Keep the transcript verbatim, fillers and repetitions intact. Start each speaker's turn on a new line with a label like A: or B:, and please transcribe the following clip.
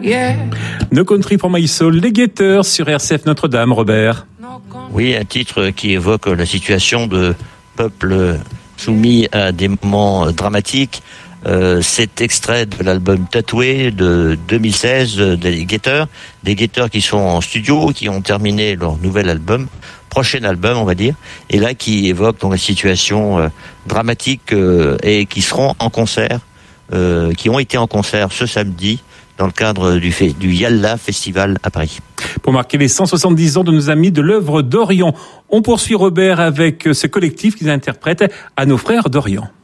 A: yeah.
B: No Country for My Soul, les Guetteurs sur R C F Notre-Dame, Robert.
C: Oui, un titre qui évoque la situation de peuple soumis à des moments dramatiques. Euh, cet extrait de l'album Tatoué de deux mille seize des Guetteurs, des Guetteurs qui sont en studio, qui ont terminé leur nouvel album, prochain album on va dire, et là qui évoque donc la situation euh, dramatique euh, et qui seront en concert, euh, qui ont été en concert ce samedi dans le cadre du, fait, du Yalla Festival à Paris.
B: Pour marquer les cent soixante-dix ans de nos amis de l'œuvre d'Orient, on poursuit Robert avec ce collectif qu'ils interprètent à nos frères d'Orient.